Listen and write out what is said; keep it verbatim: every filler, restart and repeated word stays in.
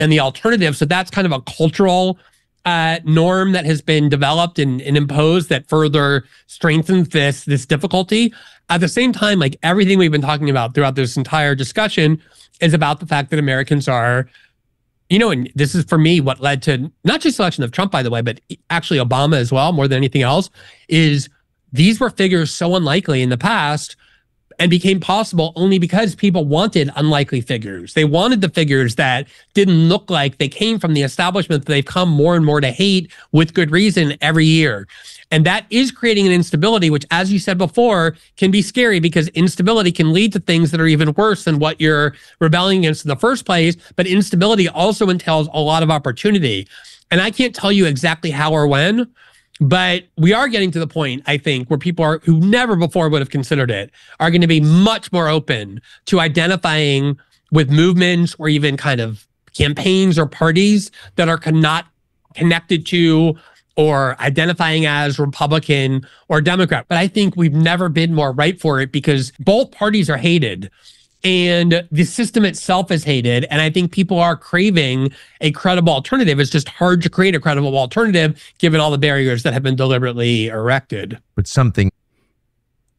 and the alternative. So that's kind of a cultural uh, norm that has been developed and, and imposed that further strengthens this, this difficulty. At the same time, like everything we've been talking about throughout this entire discussion is about the fact that Americans are, you know, and this is for me what led to not just the election of Trump, by the way, but actually Obama as well, more than anything else, is these were figures so unlikely in the past and became possible only because people wanted unlikely figures. They wanted the figures that didn't look like they came from the establishment that they've come more and more to hate with good reason every year. And that is creating an instability, which, as you said before, can be scary because instability can lead to things that are even worse than what you're rebelling against in the first place. But instability also entails a lot of opportunity. And I can't tell you exactly how or when, but we are getting to the point, I think, where people are who never before would have considered it are going to be much more open to identifying with movements or even kind of campaigns or parties that are not connected to or identifying as Republican or Democrat. But I think we've never been more ripe for it because both parties are hated. And the system itself is hated. And I think people are craving a credible alternative. It's just hard to create a credible alternative given all the barriers that have been deliberately erected. But something